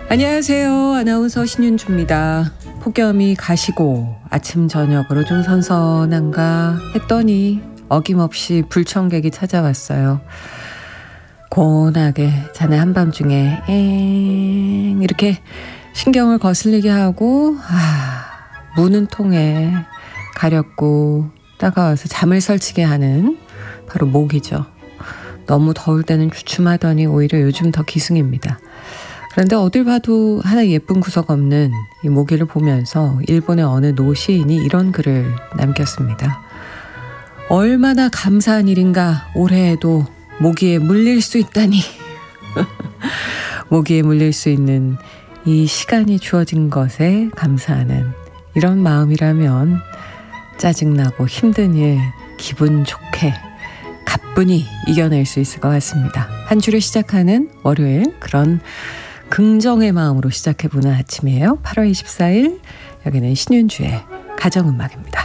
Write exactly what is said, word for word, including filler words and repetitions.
안녕하세요. 아나운서 신윤주입니다. 폭염이 가시고 아침 저녁으로 좀 선선한가 했더니 어김없이 불청객이 찾아왔어요. 고온하게 자네 한밤중에 엥 이렇게 신경을 거슬리게 하고 아, 무는 통에 가렵고 따가워서 잠을 설치게 하는 바로 모기죠. 너무 더울 때는 주춤하더니 오히려 요즘 더 기승입니다. 그런데 어딜 봐도 하나 예쁜 구석 없는 이 모기를 보면서 일본의 어느 노 시인이 이런 글을 남겼습니다. 얼마나 감사한 일인가 올해에도 모기에 물릴 수 있다니. 모기에 물릴 수 있는 이 시간이 주어진 것에 감사하는 이런 마음이라면 짜증나고 힘든 일 기분 좋게 가뿐히 이겨낼 수 있을 것 같습니다. 한 주를 시작하는 월요일 그런 긍정의 마음으로 시작해보는 아침이에요. 팔월 이십사일 여기는 신윤주의 가정음악입니다.